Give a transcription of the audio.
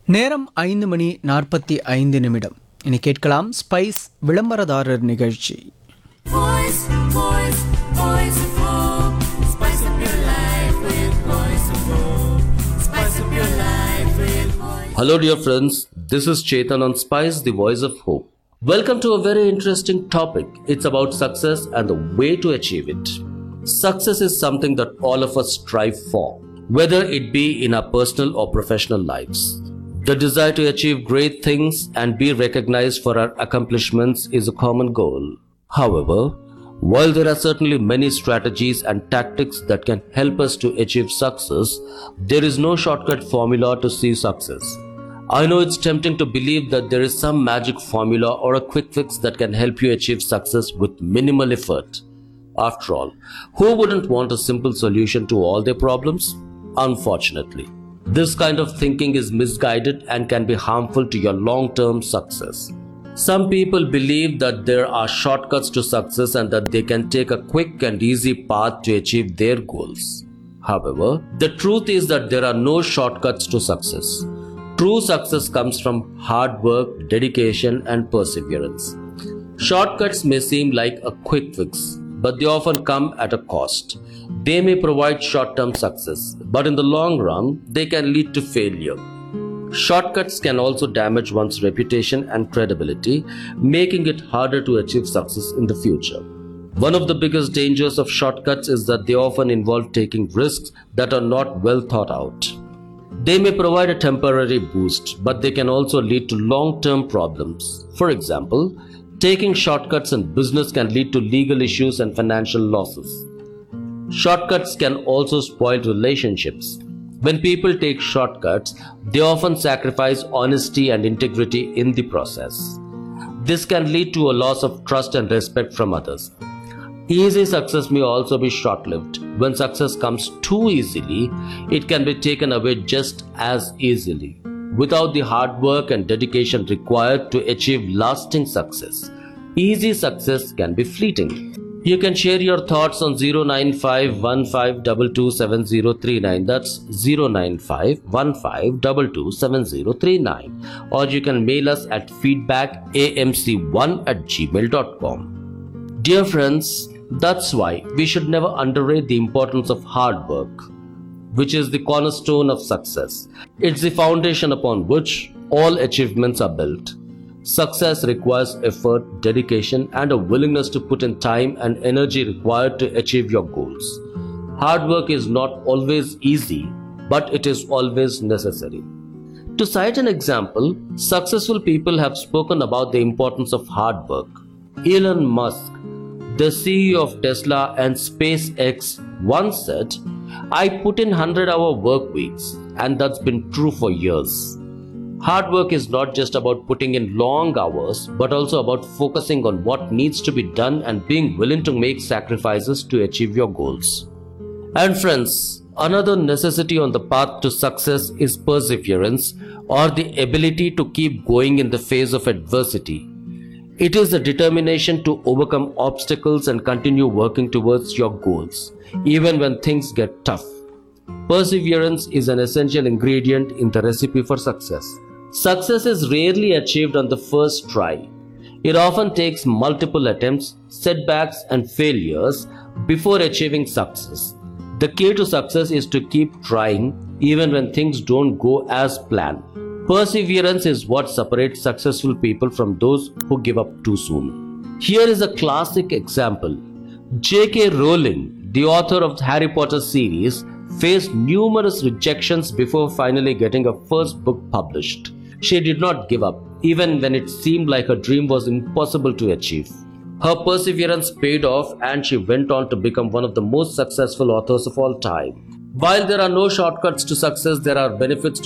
நேரம் 5:45. இனி கேட்கலாம் ஸ்பைஸ் விளம்பரதாரர் நிகழ்ச்சி. Voice, voice, voice of hope. Spice up your life with voice of hope. Spice up your life with voice. Hello dear friends, this is Chetan on Spice, the voice of hope. Welcome to a very interesting topic. It's about success and the way to achieve it. Success is something that all of us strive for, whether it be in our personal or professional lives. The desire to achieve great things and be recognized for our accomplishments is a common goal. However, while there are certainly many strategies and tactics that can help us to achieve success, there is no shortcut formula to see success. I know it's tempting to believe that there is some magic formula or a quick fix that can help you achieve success with minimal effort. After all, who wouldn't want a simple solution to all their problems? Unfortunately, this kind of thinking is misguided and can be harmful to your long-term success. Some people believe that there are shortcuts to success and that they can take a quick and easy path to achieve their goals. However, the truth is that there are no shortcuts to success. True success comes from hard work, dedication, and perseverance. Shortcuts may seem like a quick fix, but they often come at a cost. They may provide short-term success, but in the long run, they can lead to failure. Shortcuts can also damage one's reputation and credibility, making it harder to achieve success in the future. One of the biggest dangers of shortcuts is that they often involve taking risks that are not well thought out. They may provide a temporary boost, but they can also lead to long-term problems. For example, taking shortcuts in business can lead to legal issues and financial losses. Shortcuts can also spoil relationships. When people take shortcuts, they often sacrifice honesty and integrity in the process. This can lead to a loss of trust and respect from others. Easy success may also be short-lived. When success comes too easily, it can be taken away just as easily, without the hard work and dedication required to achieve lasting success. Easy success can be fleeting. You can share your thoughts on 09515227039. That's 09515227039. Or you can mail us at feedbackamc1@gmail.com. Dear friends, that's why we should never underrate the importance of hard work, which is the cornerstone of success. It's the foundation upon which all achievements are built. Success requires effort, dedication, and a willingness to put in time and energy required to achieve your goals. Hard work is not always easy, but it is always necessary. To cite an example, successful people have spoken about the importance of hard work. Elon Musk, the CEO of Tesla and SpaceX, once said, "I put in 100-hour work weeks, and that's been true for years." Hard work is not just about putting in long hours, but also about focusing on what needs to be done and being willing to make sacrifices to achieve your goals. And friends, another necessity on the path to success is perseverance, or the ability to keep going in the face of adversity. It is the determination to overcome obstacles and continue working towards your goals, even when things get tough. Perseverance is an essential ingredient in the recipe for success. Success is rarely achieved on the first try. It often takes multiple attempts, setbacks, and failures before achieving success. The key to success is to keep trying even when things don't go as planned. Perseverance is what separates successful people from those who give up too soon. Here is a classic example. J.K. Rowling, the author of the Harry Potter series, faced numerous rejections before finally getting her first book published. She did not give up, even when it seemed like her dream was impossible to achieve. Her perseverance paid off, and she went on to become one of the most successful authors of all time. While there are no shortcuts to success, there are benefits